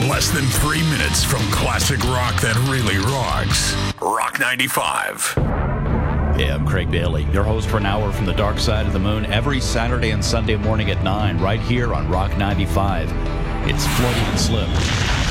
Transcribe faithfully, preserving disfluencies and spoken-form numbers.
Less than three minutes from classic rock that really rocks. Rock ninety-five. Yeah, I'm Craig Bailey, your host for an hour from the dark side of the moon every Saturday and Sunday morning at nine, right here on Rock ninety-five. It's Floyd and Slip.